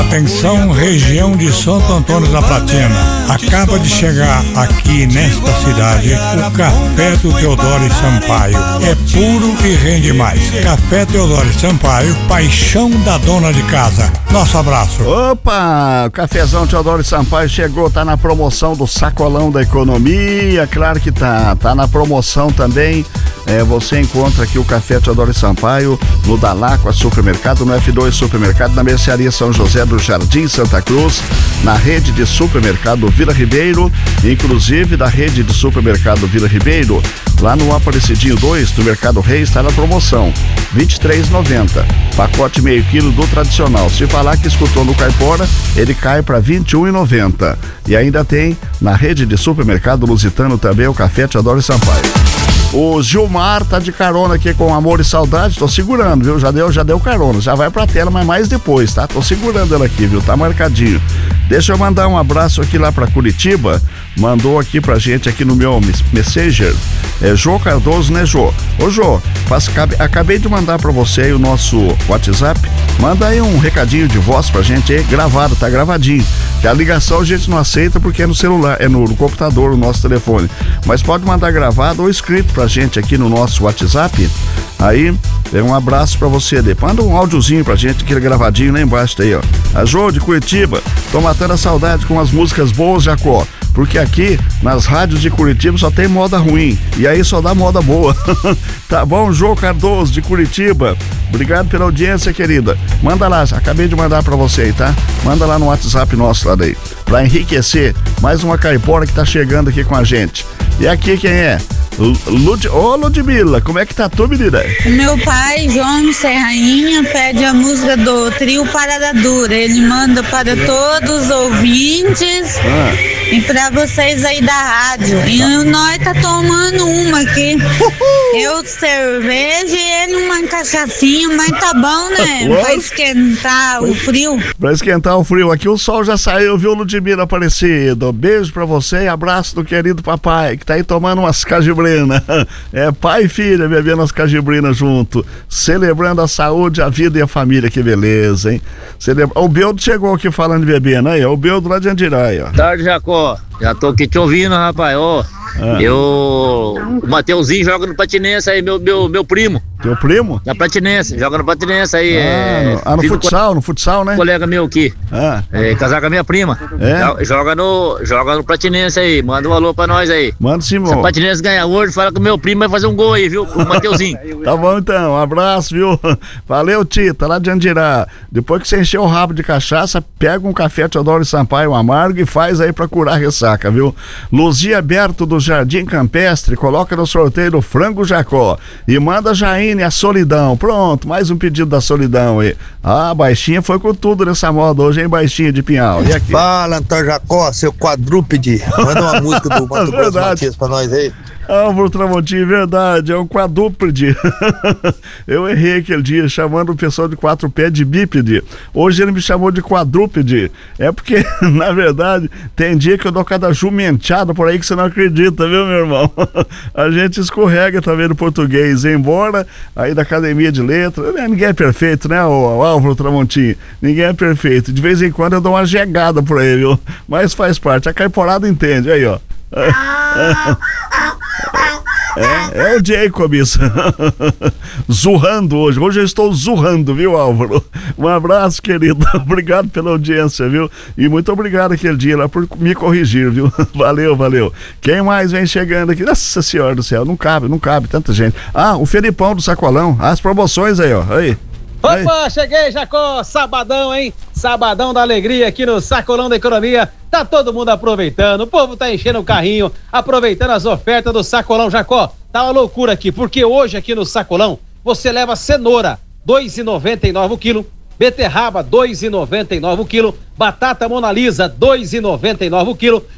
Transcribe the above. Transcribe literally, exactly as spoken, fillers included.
Atenção, região de Santo Antônio da Platina. Acaba de chegar aqui nesta cidade o Café do Teodoro Sampaio. É puro e rende mais. Café Teodoro Sampaio, paixão da dona de casa. Nosso abraço. Opa, o cafezão Teodoro Sampaio chegou, tá na promoção do Sacolão da Economia, claro que tá, tá na promoção também. É, você encontra aqui o Café Teodoro Sampaio no Dalacqua Supermercado, no F dois Supermercado, na Mercearia São José do Jardim Santa Cruz, na rede de supermercado Vila Ribeiro, inclusive da rede de supermercado Vila Ribeiro, lá no Aparecidinho dois do Mercado Rei está na promoção, vinte e três reais e noventa centavos, pacote meio quilo do tradicional. Se falar que escutou no Caipora, ele cai para vinte e um reais e noventa centavos. E ainda tem na rede de supermercado Lusitano também o Café Teodoro Sampaio. O Gilmar tá de carona aqui com Amor e Saudade, tô segurando, viu? Já deu, já deu carona, já vai pra tela, mas mais depois, tá? Tô segurando ela aqui, viu? Tá marcadinho. Deixa eu mandar um abraço aqui lá pra Curitiba, mandou aqui pra gente aqui no meu Messenger, é Jô Cardoso, né, Jô? Ô, Jô, faz, acabei de mandar pra você aí o nosso WhatsApp, manda aí um recadinho de voz pra gente aí, gravado, tá gravadinho, que a ligação a gente não aceita porque é no celular, é no, no computador, o nosso telefone, mas pode mandar gravado ou escrito pra gente aqui no nosso WhatsApp, aí é um abraço pra você, de. Manda um áudiozinho pra gente, aquele gravadinho lá embaixo aí, ó. A Jô de Curitiba, tô matando a saudade com as músicas boas, Jacó, porque aqui nas rádios de Curitiba só tem moda ruim, e aí só dá moda boa. Tá bom, Jô Cardoso de Curitiba, obrigado pela audiência, querida. Manda lá, acabei de mandar pra você aí, tá? Manda lá no WhatsApp nosso lá daí, pra enriquecer mais uma caipora que tá chegando aqui com a gente. E aqui quem é? Lud... Ô Ludmilla, como é que tá tu, menina? Meu pai, João Serrainha, pede a música do trio Parada Dura. Ele manda para todos os ouvintes ah. e para vocês aí da rádio. E ah. nós tá tomando uma aqui. Eu cerveja e ele uma cachaçinha, mas tá bom, né? Pra esquentar o frio. Pra esquentar o frio. Aqui o sol já saiu, viu, Ludmilla Aparecido? Beijo pra você e abraço do querido papai, que tá aí tomando umas cajibrinas. É pai e filha bebendo as cajibrinas junto, celebrando a saúde, a vida e a família, que beleza, hein? Celebra... O Beldo chegou aqui falando de bebendo, aí, ó, o Beldo lá de Andirai, ó. Tarde, Jacó, já tô aqui te ouvindo, rapaz, ó. Ah. Eu, o Mateuzinho joga no Patinense aí, meu, meu, meu primo. Teu primo? Na Patinense, joga no Patinense aí. Ah, é, no, ah, no futsal, co... no futsal, né? Colega meu aqui. Ah. É, casar com a minha prima. É? Joga no, joga no Patinense aí, manda um alô pra nós aí. Manda sim, Se o Patinense ganhar hoje, fala que o meu primo vai fazer um gol aí, viu? O Mateuzinho. Tá bom então, um abraço, viu? Valeu, Tita, lá de Andirá. Depois que você encher o rabo de cachaça, pega um café Teodoro Sampaio amargo e faz aí pra curar a ressaca, viu? Luzia Berto do Jardim Campestre, coloca no sorteio do Frango Jacó e manda Jaine a Solidão. Pronto, mais um pedido da Solidão aí. Ah, Baixinha foi com tudo nessa moda hoje, hein, Baixinha de Pinhal. E aqui? Fala, Antônio Jacó, seu quadrúpede. Manda uma música do Mato Grosso Matias pra nós aí. Álvaro Tramontinho, verdade, é um quadrúpede. Eu errei aquele dia chamando o pessoal de quatro pés de bípede. Hoje ele me chamou de quadrúpede. É porque, na verdade, tem dia que eu dou cada jumenteada por aí que você não acredita, viu, meu irmão? A gente escorrega também no português, embora aí da Academia de Letras, ninguém é perfeito, né, o Álvaro Tramontinho? Ninguém é perfeito. De vez em quando eu dou uma jegada por aí, viu? Mas faz parte, a caiporada entende, aí, ó. É, é o Jacob isso. Zurrando hoje. Hoje eu estou zurrando, viu, Álvaro? Um abraço, querido. Obrigado pela audiência, viu? E muito obrigado aquele dia lá por me corrigir, viu? Valeu, valeu. Quem mais vem chegando aqui? Nossa Senhora do céu, não cabe, não cabe tanta gente. Ah, o Felipão do Sacolão. As promoções aí, ó. Aí. Opa, cheguei, Jacó, sabadão, hein? Sabadão da alegria aqui no Sacolão da Economia. Tá todo mundo aproveitando, o povo tá enchendo o carrinho, aproveitando as ofertas do Sacolão. Jacó, tá uma loucura aqui, porque hoje aqui no Sacolão você leva cenoura, dois reais e noventa e nove centavos o quilo, beterraba, dois reais e noventa e nove centavos o quilo, batata Mona Lisa, dois reais e noventa e nove centavos o quilo,